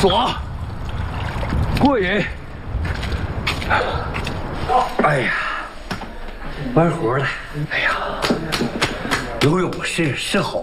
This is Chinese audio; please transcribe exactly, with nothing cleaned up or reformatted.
锁。过瘾。哎呀，完活了。哎呀，游泳是是好